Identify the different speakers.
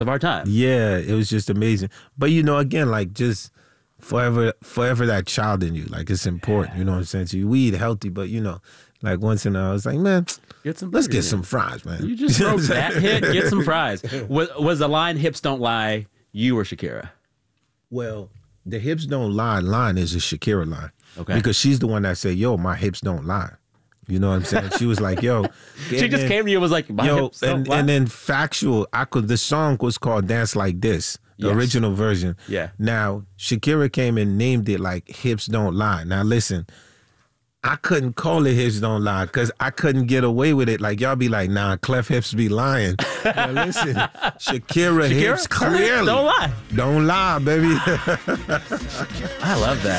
Speaker 1: of our time.
Speaker 2: Yeah, it was just amazing. But again, like just forever that child in you. Like it's important, you know what I'm saying? So we eat healthy, but like once in a while, I was like, man, let's get some fries, man.
Speaker 1: You just wrote that hit, get some fries. Was the line "Hips Don't Lie" you or Shakira?
Speaker 2: Well, the hips don't lie line is a Shakira line.
Speaker 1: Okay.
Speaker 2: Because she's the one that said, yo, my hips don't lie. You know what I'm saying? She was like, yo.
Speaker 1: She just came to you and was like, my hips don't lie.
Speaker 2: And then factual, the song was called Dance Like This, the original version.
Speaker 1: Yeah.
Speaker 2: Now, Shakira came and named it like Hips Don't Lie. Now, listen, I couldn't call it Hips Don't Lie because I couldn't get away with it. Like, y'all be like, nah, Clef hips be lying. Now, listen, Shakira hips clearly
Speaker 1: don't lie.
Speaker 2: Don't lie, baby.
Speaker 1: I love that.